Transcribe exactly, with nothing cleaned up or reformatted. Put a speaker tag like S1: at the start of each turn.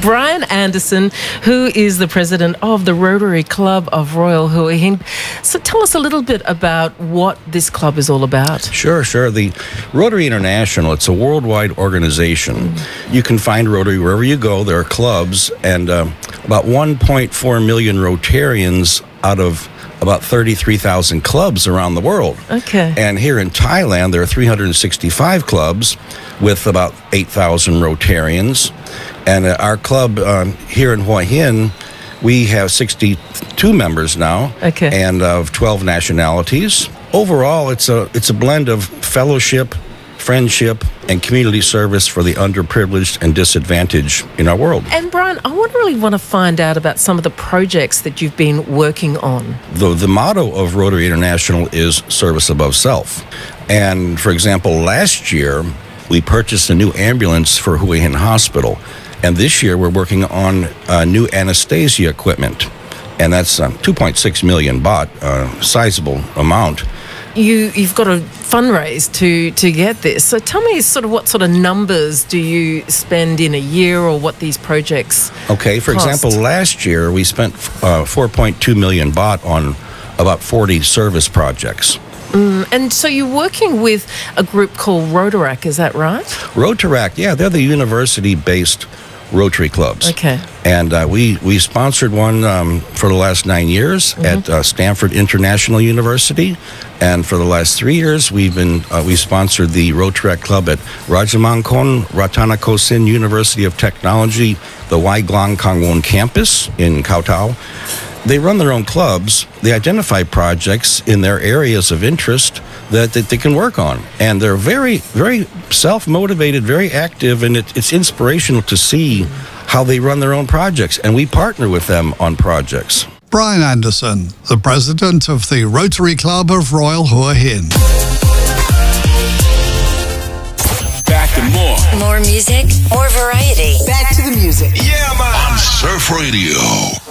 S1: Brian Anderson, who is the president of the Rotary Club of Royal Hua Hin. So tell us a little bit about what this club is all about.
S2: Sure, sure. The Rotary International, it's a worldwide organization. Mm. You can find Rotary wherever you go. There are clubs, and uh, about one point four million Rotarians out of about thirty-three thousand clubs around the world.
S1: Okay.
S2: And here in Thailand, there are three hundred sixty-five clubs with about eight thousand Rotarians. And uh, our club um, here in Hua Hin, we have sixty-two members now,
S1: okay,
S2: and of twelve nationalities. Overall, it's a it's a blend of fellowship, friendship, and community service for the underprivileged and disadvantaged in our world.
S1: And Brian, I would really want to find out about some of the projects that you've been working on.
S2: The, the motto of Rotary International is service above self. And for example, last year, we purchased a new ambulance for Hua Hin Hospital. And this year, we're working on uh, new anesthesia equipment. And that's uh, two point six million baht, a sizable amount.
S1: You, you've got to fundraise to, to get this. So tell me sort of what sort of numbers do you spend in a year, or what these projects
S2: Okay, for
S1: cost?
S2: example, last year we spent uh, four point two million baht on about forty service projects.
S1: Mm, and so you're working with a group called Rotaract, is that right?
S2: Rotaract, yeah, they're the university-based Rotary clubs.
S1: Okay.
S2: And uh, we, we sponsored one um, for the last nine years mm-hmm. at uh, Stanford International University. And for the last three years, we've been uh, we sponsored the Rotaract Club at Rajamangkon Ratanakosin University of Technology, the Wai Glong Kangwon campus in Koh Tao. They run their own clubs. They identify projects in their areas of interest that, that they can work on. And they're very, very self-motivated, very active, and it, it's inspirational to see how they run their own projects. And we partner with them on projects.
S3: Brian Anderson, the president of the Rotary Club of Royal Hua Hin.
S4: Back to more.
S5: More music, more variety.
S6: Back to the music.
S4: Yeah, man.
S7: On Surf Radio.